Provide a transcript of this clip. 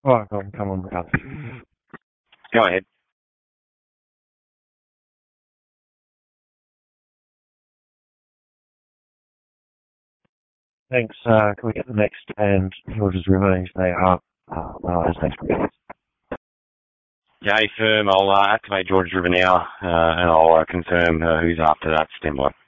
All right, come on, Carl. Go ahead. Thanks. Can we get the next and George's Revenge? They are as next week. Yeah, firm. I'll activate George's River now, and I'll confirm who's after that stem block.